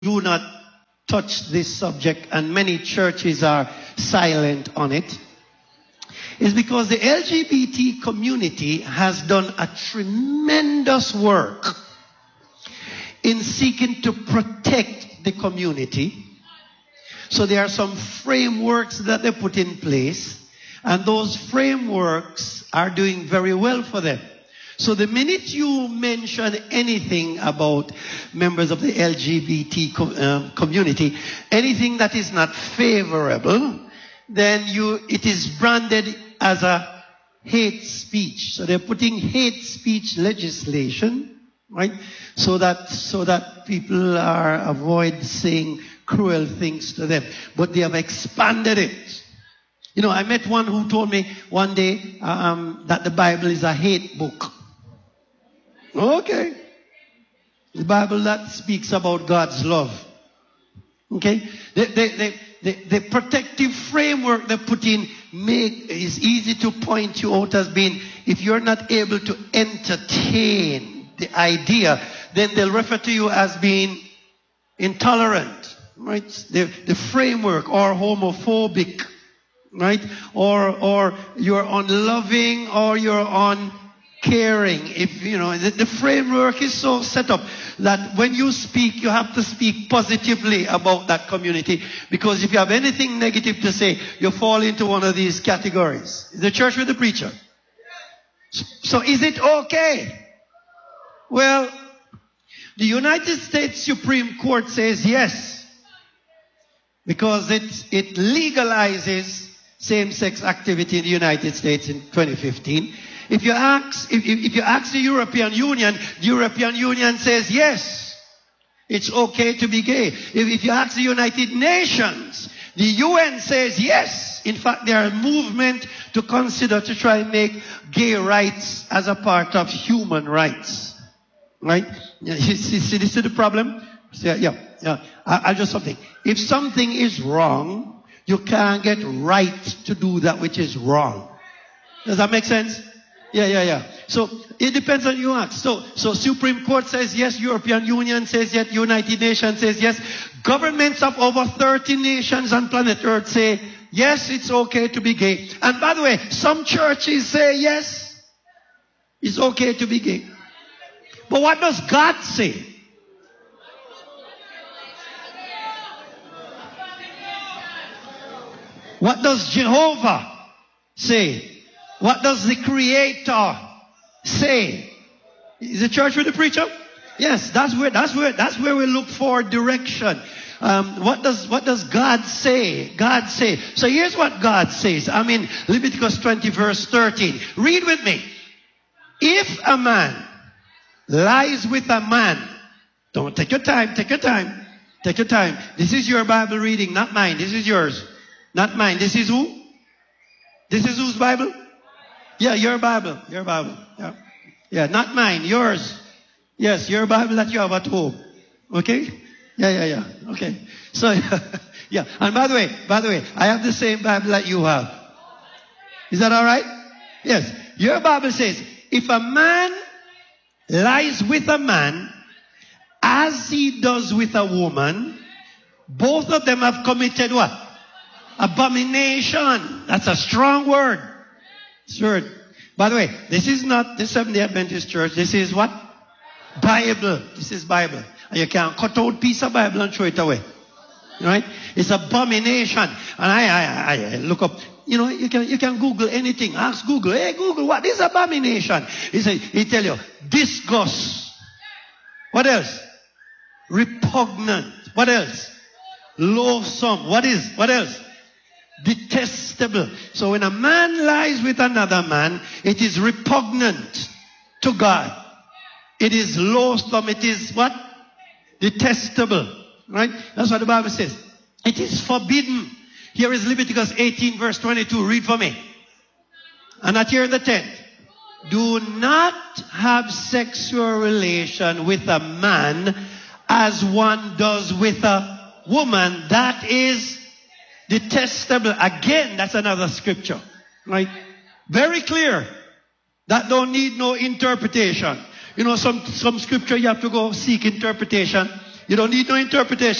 do not touch this subject, and many churches are silent on it, is because the LGBT community has done a tremendous work in seeking to protect the community. So there are some frameworks that they put in place, and those frameworks are doing very well for them. So the minute you mention anything about members of the LGBT community, anything that is not favorable, then it is branded as a hate speech. So they're putting hate speech legislation, right? So that people avoid saying cruel things to them. But they have expanded it. You know, I met one who told me one day that the Bible is a hate book. Okay. The Bible that speaks about God's love. Okay. The protective framework they put in is easy to point you out as being, if you're not able to entertain the idea, then they'll refer to you as being intolerant, right? The framework, or homophobic, right? Or you're unloving, or you're uncaring. If you know, the framework is so set up that when you speak, you have to speak positively about that community, because if you have anything negative to say, you fall into one of these categories. Is the church with the preacher? So is it okay? Well, the United States Supreme Court says yes, because it legalizes same-sex activity in the United States in 2015. If you ask the European Union says yes, it's okay to be gay. If you ask the United Nations, the UN says yes. In fact, there are a movement to consider to try and make gay rights as a part of human rights. Right? You see this is the problem? Yeah. I'll just something. If something is wrong, you can't get right to do that which is wrong. Does that make sense? Yeah. So it depends on you ask. So Supreme Court says yes, European Union says yes, United Nations says yes. Governments of over 30 nations on planet Earth say yes, it's okay to be gay. And by the way, some churches say yes, it's okay to be gay. But what does God say? What does Jehovah say? What does the Creator say? Is the church with the preacher? Yes, that's where we look for direction. What does God say? God say. So here's what God says. I'm in Leviticus 20 verse 13. Read with me. If a man lies with a man, don't take your time. Take your time. This is your Bible reading, not mine. This is yours, not mine. This is who? This is whose Bible? Yeah, your Bible. Yeah, not mine, yours. Yes, your Bible that you have at home. Okay? Yeah. Okay. So, yeah. And by the way, I have the same Bible that you have. Is that all right? Yes. Your Bible says, if a man lies with a man as he does with a woman, both of them have committed what? Abomination. That's a strong word. Word. By the way, this is not the Seventh-day Adventist Church. This is what? Bible. This is Bible. And you can't cut out a piece of Bible and throw it away. Right? It's abomination. And I look up. You know, you can Google anything. Ask Google. Hey, Google, what is abomination? He tell you, disgust. What else? Repugnant. What else? Loathsome. What else? Detestable. So when a man lies with another man, it is repugnant to God. It is loathsome. It is what? Detestable. Right? That's what the Bible says. It is forbidden. Here is Leviticus 18 verse 22. Read for me. And not here in the tent. Do not have sexual relation with a man as one does with a woman. That is detestable. Again, that's another scripture. Right? Very clear. That don't need no interpretation. You know, some scripture you have to go seek interpretation. You don't need no interpretation.